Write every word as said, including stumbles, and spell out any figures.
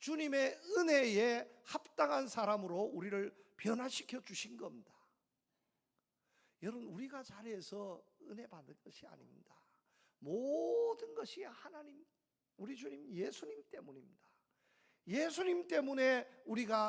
주님의 은혜에 합당한 사람으로 우리를 변화시켜 주신 겁니다. 여러분, 우리가 잘해서 은혜 받는 것이 아닙니다. 모든 것이 하나님, 우리 주님 예수님 때문입니다. 예수님 때문에 우리가